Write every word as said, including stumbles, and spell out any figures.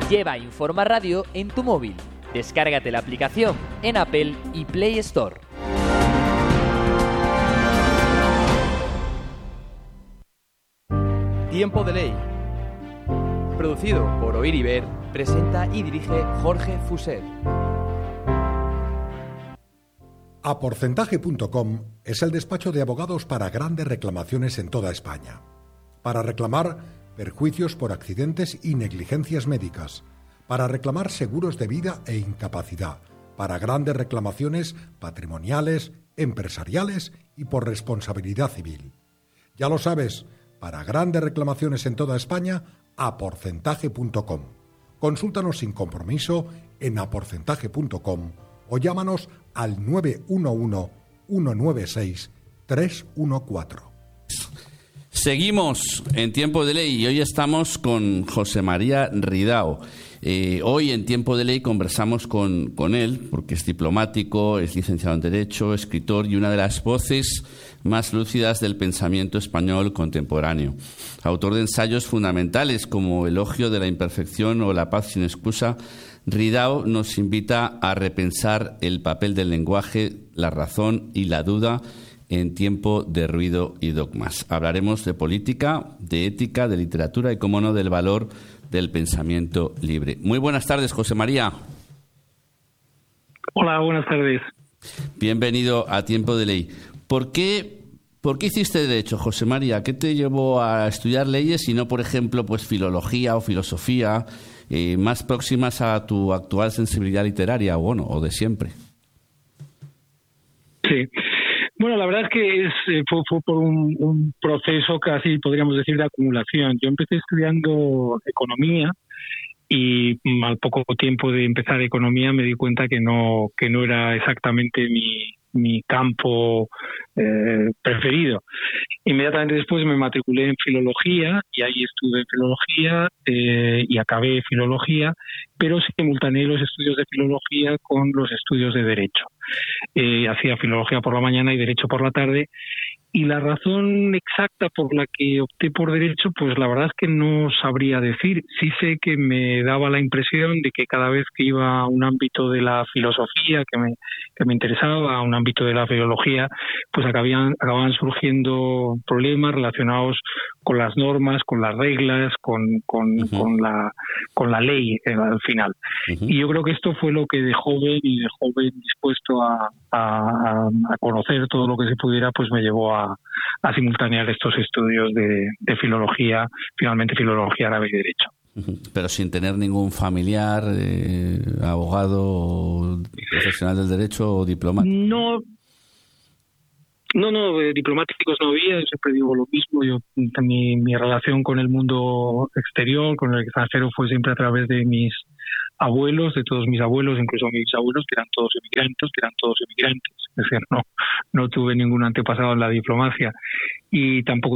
Lleva Informa Radio en tu móvil. Descárgate la aplicación en Apple y Play Store. Tiempo de Ley. Producido por Oír y Ver, presenta y dirige Jorge Fuset. Aporcentaje punto com es el despacho de abogados para grandes reclamaciones en toda España. Para reclamar perjuicios por accidentes y negligencias médicas. Para reclamar seguros de vida e incapacidad. Para grandes reclamaciones patrimoniales, empresariales y por responsabilidad civil. Ya lo sabes, para grandes reclamaciones en toda España, aporcentaje punto com. Consúltanos sin compromiso en aporcentaje punto com o llámanos al nueve uno uno, uno nueve seis, tres uno cuatro. Seguimos en Tiempo de Ley y hoy estamos con José María Ridao. Eh, hoy en Tiempo de Ley conversamos con, con él porque es diplomático, es licenciado en Derecho, escritor y una de las voces más lúcidas del pensamiento español contemporáneo. Autor de ensayos fundamentales como Elogio de la imperfección o La paz sin excusa, Ridao nos invita a repensar el papel del lenguaje, la razón y la duda en tiempo de ruido y dogmas. Hablaremos de política, de ética, de literatura y, cómo no, del valor del pensamiento libre. Muy buenas tardes, José María. Hola, buenas tardes. Bienvenido a Tiempo de Ley. ¿Por qué, por qué hiciste Derecho, José María? ¿Qué te llevó a estudiar leyes y no, por ejemplo, pues filología o filosofía, eh, más próximas a tu actual sensibilidad literaria o, bueno, o de siempre? Sí. Bueno, la verdad es que es, fue, fue por un, un proceso casi, podríamos decir, de acumulación. Yo empecé estudiando economía y al poco tiempo de empezar economía me di cuenta que no que no era exactamente mi, mi campo eh, preferido. Inmediatamente después me matriculé en filología y ahí estuve en filología eh, y acabé filología, pero simultaneé los estudios de filología con los estudios de derecho. Eh, hacía filología por la mañana y derecho por la tarde. Y la razón exacta por la que opté por derecho, pues la verdad es que no sabría decir. Sí sé que me daba la impresión de que cada vez que iba a un ámbito de la filosofía que me, que me interesaba, a un ámbito de la filología, pues acababan, acababan surgiendo problemas relacionados con las normas, con las reglas, con, con, uh-huh. con, la, con la ley eh, al final. Uh-huh. Y yo creo que esto fue lo que de joven y de joven dispuesto a, a, a conocer todo lo que se pudiera, pues me llevó a A, a simultanear estos estudios de, de filología, finalmente filología árabe y derecho. Pero sin tener ningún familiar, eh, abogado, profesional del derecho o diplomático. No, no, no, eh, diplomáticos no había, siempre digo lo mismo. Yo mi, mi relación con el mundo exterior, con el extranjero, fue siempre a través de mis abuelos, de todos mis abuelos, incluso mis abuelos, que eran todos emigrantes, que eran todos emigrantes. Es decir, no, no tuve ningún antepasado en la diplomacia y tampoco